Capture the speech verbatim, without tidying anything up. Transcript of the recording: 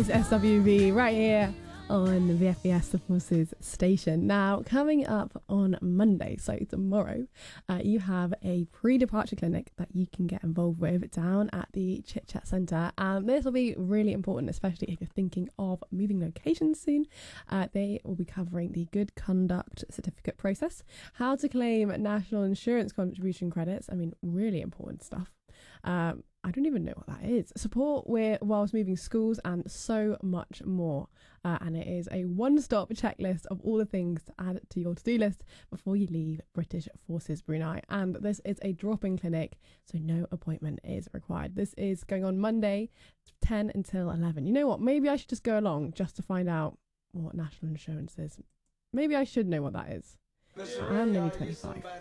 It's S W B right here on the F B S The Forces station. Now, coming up on Monday, so tomorrow, uh, you have a pre-departure clinic that you can get involved with down at the Chit Chat Centre. And this will be really important, especially if you're thinking of moving locations soon. Uh, they will be covering the Good Conduct Certificate process, how to claim national insurance contribution credits. I mean, really important stuff. Um, I don't even know what that is. Support with whilst moving schools and so much more. Uh, and it is a one-stop checklist of all the things to add to your to-do list before you leave British Forces Brunei. And this is a drop-in clinic, so no appointment is required. This is going on Monday, ten until eleven. You know what? Maybe I should just go along just to find out what national insurance is. Maybe I should know what that is. I am nearly twenty-five.